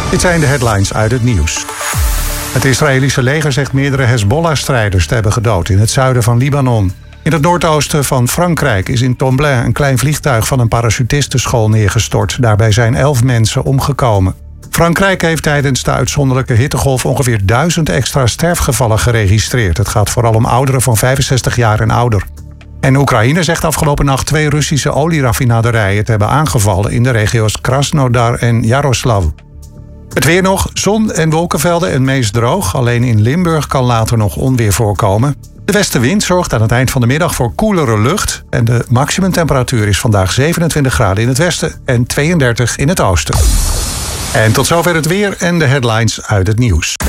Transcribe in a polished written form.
Dit zijn de headlines uit het nieuws. Het Israëlische leger zegt meerdere Hezbollah-strijders te hebben gedood in het zuiden van Libanon. In het noordoosten van Frankrijk is in Tomblain een klein vliegtuig van een parachutistenschool neergestort. Daarbij zijn 11 mensen omgekomen. Frankrijk heeft tijdens de uitzonderlijke hittegolf ongeveer 1000 extra sterfgevallen geregistreerd. Het gaat vooral om ouderen van 65 jaar en ouder. En Oekraïne zegt afgelopen nacht 2 Russische olieraffinaderijen te hebben aangevallen in de regio's Krasnodar en Jaroslav. Het weer nog, zon en wolkenvelden en meest droog. Alleen in Limburg kan later nog onweer voorkomen. De westenwind zorgt aan het eind van de middag voor koelere lucht. En de maximumtemperatuur is vandaag 27 graden in het westen en 32 in het oosten. En tot zover het weer en de headlines uit het nieuws.